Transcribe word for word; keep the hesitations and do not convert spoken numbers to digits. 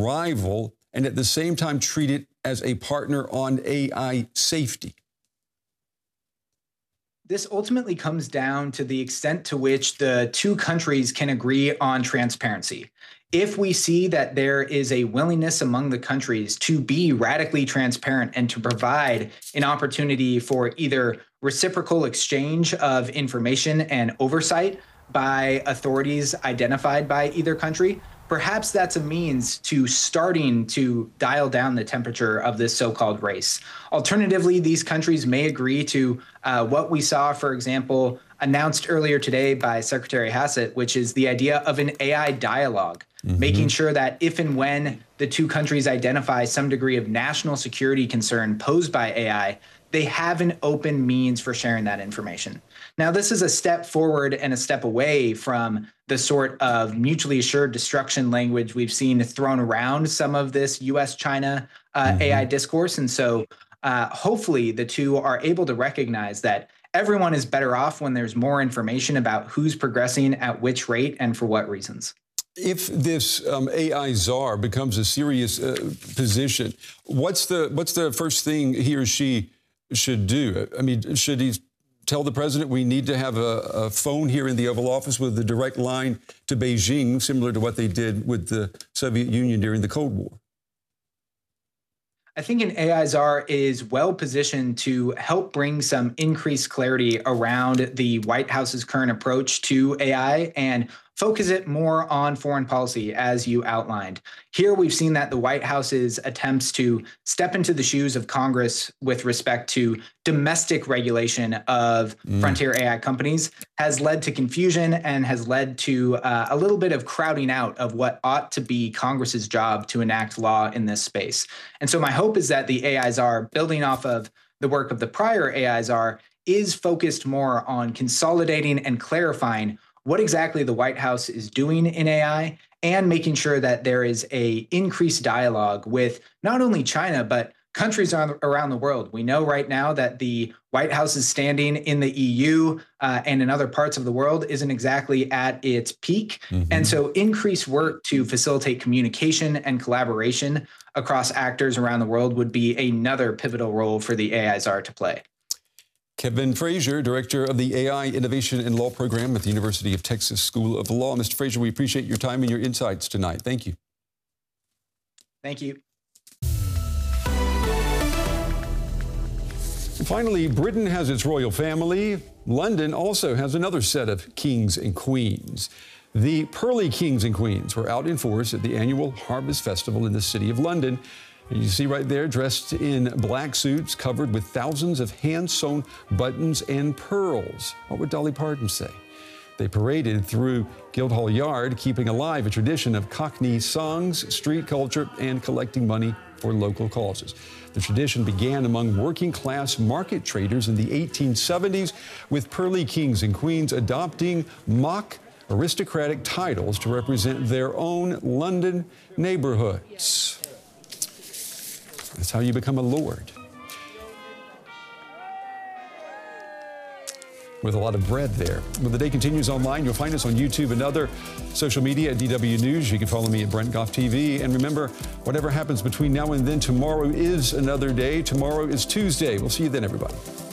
rival and at the same time treat it as a partner on A I safety? This ultimately comes down to the extent to which the two countries can agree on transparency. If we see that there is a willingness among the countries to be radically transparent and to provide an opportunity for either reciprocal exchange of information and oversight by authorities identified by either country, perhaps that's a means to starting to dial down the temperature of this so-called race. Alternatively, these countries may agree to uh, what we saw, for example, announced earlier today by Secretary Hassett, which is the idea of an A I dialogue, mm-hmm. making sure that if and when the two countries identify some degree of national security concern posed by A I, they have an open means for sharing that information. Now, this is a step forward and a step away from the sort of mutually assured destruction language we've seen thrown around some of this U S China uh, mm-hmm. A I discourse. And so uh, hopefully the two are able to recognize that everyone is better off when there's more information about who's progressing at which rate and for what reasons. If this um, A I czar becomes a serious uh, position, what's the what's the first thing he or she should do? I mean, should he tell the president we need to have a, a phone here in the Oval Office with a direct line to Beijing, similar to what they did with the Soviet Union during the Cold War? I think an A I czar is well positioned to help bring some increased clarity around the White House's current approach to A I and focus it more on foreign policy, as you outlined. Here, we've seen that the White House's attempts to step into the shoes of Congress with respect to domestic regulation of mm. frontier A I companies has led to confusion and has led to uh, a little bit of crowding out of what ought to be Congress's job to enact law in this space. And so my hope is that the A I czar, building off of the work of the prior A I czar, is focused more on consolidating and clarifying what exactly the White House is doing in A I and making sure that there is a increased dialogue with not only China, but countries around the world. We know right now that the White House's standing in the E U uh, and in other parts of the world isn't exactly at its peak. Mm-hmm. And so increased work to facilitate communication and collaboration across actors around the world would be another pivotal role for the A I czar to play. Kevin Frazier, Director of the A I Innovation and Law Program at the University of Texas School of Law. Mister Frazier, we appreciate your time and your insights tonight. Thank you. Thank you. Finally, Britain has its royal family. London also has another set of kings and queens. The Pearly Kings and Queens were out in force at the annual Harvest Festival in the City of London. And you see right there, dressed in black suits covered with thousands of hand-sewn buttons and pearls. What would Dolly Parton say? They paraded through Guildhall Yard, keeping alive a tradition of Cockney songs, street culture, and collecting money for local causes. The tradition began among working-class market traders in the eighteen seventies, with Pearly Kings and Queens adopting mock aristocratic titles to represent their own London neighborhoods. That's how you become a lord. With a lot of bread there. When the day continues online, you'll find us on YouTube and other social media at D W News. You can follow me at Brent Goff T V. And remember, whatever happens between now and then, tomorrow is another day. Tomorrow is Tuesday. We'll see you then, everybody.